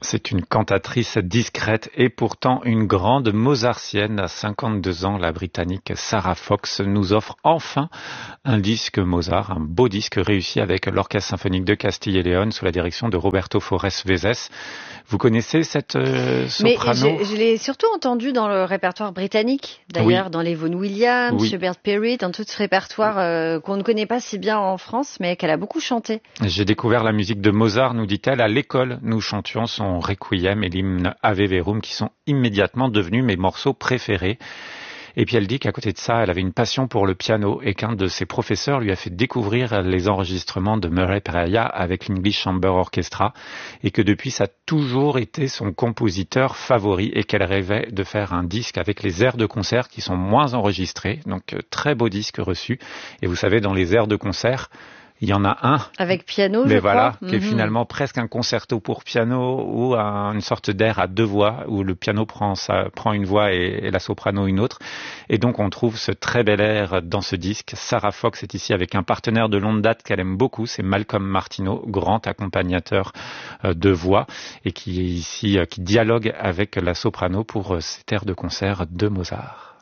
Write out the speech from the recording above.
C'est une cantatrice discrète et pourtant une grande mozartienne. À 52 ans, la Britannique Sarah Fox nous offre enfin un disque Mozart, un beau disque réussi avec l'Orchestre symphonique de Castille et Léon sous la direction de Roberto Forés-Vezes. Vous connaissez cette soprano? Mais je l'ai surtout entendu dans le répertoire britannique, d'ailleurs, Oui. dans les Vaughan Williams, Oui. Schubert Perry, dans tout ce répertoire qu'on ne connaît pas si bien en France, mais qu'elle a beaucoup chanté. J'ai découvert la musique de Mozart, nous dit-elle, à l'école. Nous chantions son Requiem et l'hymne Ave Verum qui sont immédiatement devenus mes morceaux préférés. Et puis elle dit qu'à côté de ça, elle avait une passion pour le piano et qu'un de ses professeurs lui a fait découvrir les enregistrements de Murray Perahia avec l'English Chamber Orchestra et que depuis, ça a toujours été son compositeur favori et qu'elle rêvait de faire un disque avec les airs de concert qui sont moins enregistrés. Donc très beau disque reçu. Et vous savez, dans les airs de concert, il y en a un. Avec piano, mais je voilà, crois. qui est finalement presque un concerto pour piano ou une sorte d'air à deux voix où le piano prend une voix et la soprano une autre. Et donc on trouve ce très bel air dans ce disque. Sarah Fox est ici avec un partenaire de longue date qu'elle aime beaucoup, c'est Malcolm Martineau, grand accompagnateur de voix et qui est ici, qui dialogue avec la soprano pour cet air de concert de Mozart.